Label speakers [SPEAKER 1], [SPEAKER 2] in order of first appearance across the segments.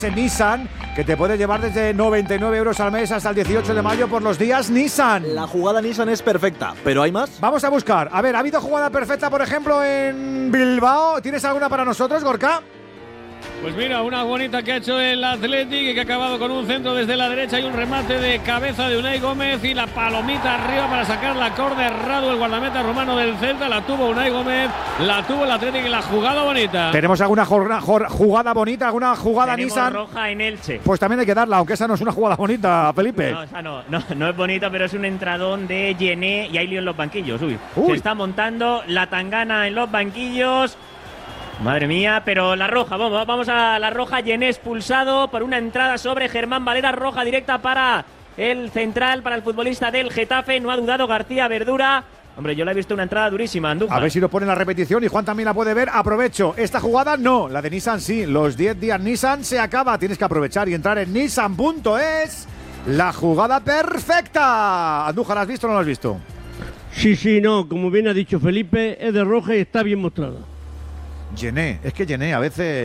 [SPEAKER 1] Nissan, que te puede llevar desde 99 euros al mes hasta el 18 de mayo por los días Nissan.
[SPEAKER 2] La jugada Nissan es perfecta, ¿pero hay más?
[SPEAKER 1] Vamos a buscar. A ver, ¿ha habido jugada perfecta, por ejemplo, en Bilbao? ¿Tienes alguna para nosotros, Gorka?
[SPEAKER 3] Pues mira, una bonita que ha hecho el Athletic y que ha acabado con un centro desde la derecha y un remate de cabeza de Unai Gómez y la palomita arriba para sacar la córner. Radu, el guardameta rumano del Celta, la tuvo Unai Gómez, la tuvo el Athletic y la jugada bonita.
[SPEAKER 1] ¿Tenemos alguna jugada bonita, alguna jugada
[SPEAKER 4] Tenemos
[SPEAKER 1] Nissan?
[SPEAKER 4] roja en Elche.
[SPEAKER 1] Pues también hay que darla, aunque esa no es una jugada bonita, Felipe.
[SPEAKER 4] No, esa no es bonita, pero es un entradón de Yené y hay lío en los banquillos. Uy. Se está montando la tangana en los banquillos. Madre mía, pero la roja, vamos a la roja. Yené expulsado por una entrada sobre Germán Valera, roja directa para el central, para el futbolista del Getafe. No ha dudado García Verdura. Hombre, yo le he visto una entrada durísima, Andújar.
[SPEAKER 1] A ver si lo pone en la repetición y Juan también la puede ver. Aprovecho. Esta jugada no, la de Nissan sí. Los 10 días Nissan se acaba. Tienes que aprovechar y entrar en nissan.es. La jugada perfecta. Andújar, ¿la has visto o no la has visto?
[SPEAKER 5] Sí, no. Como bien ha dicho Felipe, es de roja y está bien mostrada.
[SPEAKER 1] Yené, es que Yené a veces,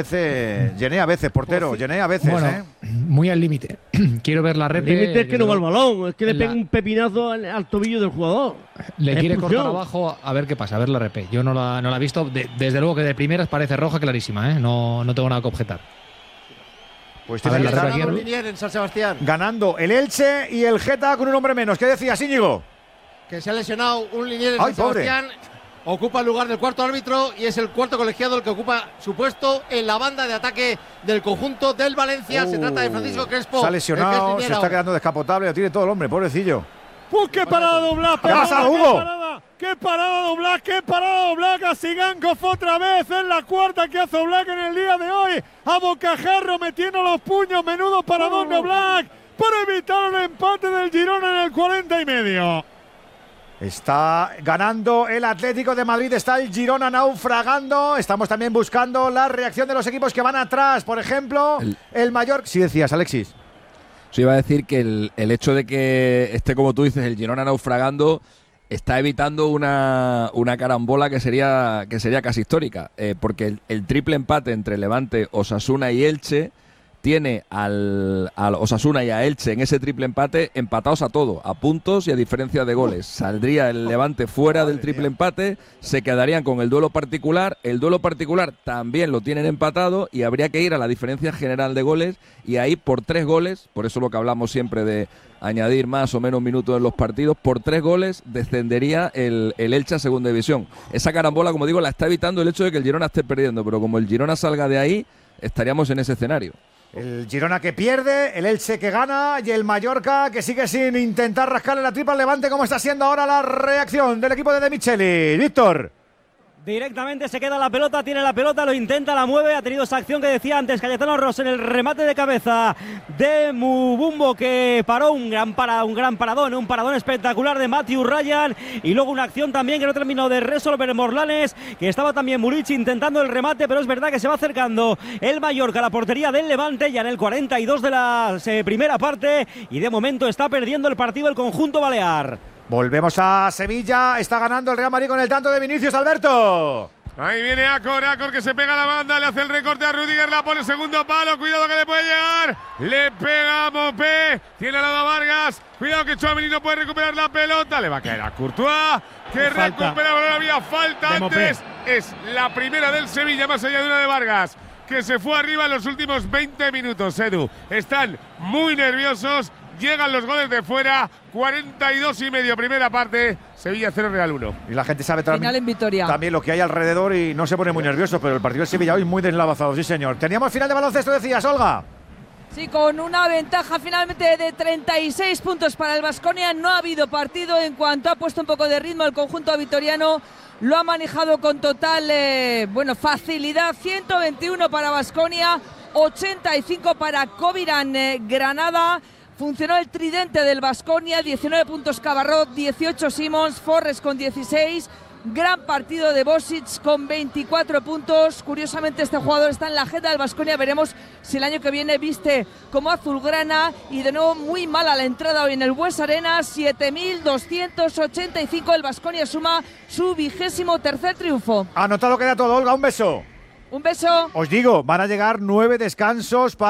[SPEAKER 1] portero, Yené a veces,
[SPEAKER 6] bueno, muy al límite. Quiero ver la repe.
[SPEAKER 5] El límite es que no va al balón, es que le pega un pepinazo al tobillo del jugador.
[SPEAKER 6] Le quiere cortar abajo, a ver qué pasa, a ver la repe. Yo no la he visto, desde luego que de primeras parece roja clarísima, ¿eh? No tengo nada que objetar.
[SPEAKER 1] Pues tiene
[SPEAKER 7] que ganar un Liniers en San Sebastián.
[SPEAKER 1] Ganando el Elche y el Geta con un hombre menos. ¿Qué decías, Íñigo?
[SPEAKER 7] Que se ha lesionado un Liniers en San Sebastián. Ocupa el lugar del cuarto árbitro y es el cuarto colegiado el que ocupa su puesto en la banda de ataque del conjunto del Valencia. Se trata de Francisco Crespo.
[SPEAKER 1] Se ha lesionado, se está quedando descapotable, lo tiene todo el hombre, pobrecillo.
[SPEAKER 5] ¡Qué parada Oblak!
[SPEAKER 1] ¿Qué ha pasado, Hugo?
[SPEAKER 5] ¡Qué parada Oblak! ¡Qué parada Oblak! A Sigankov otra vez, es la cuarta que hace Oblak en el día de hoy. A bocajarro metiendo los puños, menudo paradón de Oblak para evitar el empate del Girona en el 40 y medio.
[SPEAKER 1] Está ganando el Atlético de Madrid, está el Girona naufragando. Estamos también buscando la reacción de los equipos que van atrás. Por ejemplo, el Mallorca. Sí decías, Alexis.
[SPEAKER 8] Sí, iba a decir que el hecho de que esté, como tú dices, el Girona naufragando está evitando una carambola que sería casi histórica. Porque el triple empate entre Levante, Osasuna y Elche tiene al Osasuna y a Elche en ese triple empate empatados a todo, a puntos y a diferencia de goles. Saldría el Levante fuera del triple empate, se quedarían con el duelo particular. El duelo particular también lo tienen empatado y habría que ir a la diferencia general de goles y ahí por 3 goles, por eso lo que hablamos siempre de añadir más o menos minutos en los partidos, por 3 goles descendería el Elche a segunda división. Esa carambola, como digo, la está evitando el hecho de que el Girona esté perdiendo, pero como el Girona salga de ahí, estaríamos en ese escenario.
[SPEAKER 1] El Girona que pierde, el Elche que gana y el Mallorca que sigue sin intentar rascarle la tripa al Levante. ¿Cómo está siendo ahora la reacción del equipo de Micheli? Víctor.
[SPEAKER 9] Directamente se queda la pelota, tiene la pelota, lo intenta, la mueve, ha tenido esa acción que decía antes Cayetano Ross en el remate de cabeza de Mubumbo que paró un gran paradón espectacular de Matthew Ryan y luego una acción también que no terminó de resolver Morlanes, que estaba también Murici intentando el remate, pero es verdad que se va acercando el Mallorca a la portería del Levante ya en el 42 de la primera parte y de momento está perdiendo el partido el conjunto balear.
[SPEAKER 1] Volvemos a Sevilla, está ganando el Real Madrid con el tanto de Vinicius, Alberto.
[SPEAKER 10] Ahí viene Acor que se pega a la banda, le hace el recorte a Rudiger, la pone segundo palo, cuidado que le puede llegar, le pega a Mopé, tiene al lado a Vargas, cuidado que Tchouaméni no puede recuperar la pelota, le va a caer a Courtois, que recupera, no había falta antes, es la primera del Sevilla, más allá de una de Vargas, que se fue arriba en los últimos 20 minutos, Edu, están muy nerviosos. Llegan los goles de fuera, 42,5 primera parte, Sevilla 0, Real 1.
[SPEAKER 1] Y la gente sabe también lo que hay alrededor y no se pone muy nervioso, pero el partido de Sevilla hoy muy deslavazado, sí señor. Teníamos final de baloncesto, decías, Olga.
[SPEAKER 11] Sí, con una ventaja finalmente de 36 puntos para el Baskonia. No ha habido partido en cuanto ha puesto un poco de ritmo el conjunto vitoriano. Lo ha manejado con total facilidad. 121 para Baskonia, 85 para Coviran Granada. Funcionó el tridente del Baskonia, 19 puntos Cabarrot, 18 Simons, Forres con 16, gran partido de Bosic con 24 puntos. Curiosamente este jugador está en la agenda del Baskonia, veremos si el año que viene viste como azulgrana. Y de nuevo muy mala la entrada hoy en el Bues Arena, 7.285, el Baskonia suma su 23º triunfo.
[SPEAKER 1] Anotado queda todo, Olga, un beso.
[SPEAKER 11] Un beso.
[SPEAKER 1] Os digo, van a llegar 9 descansos para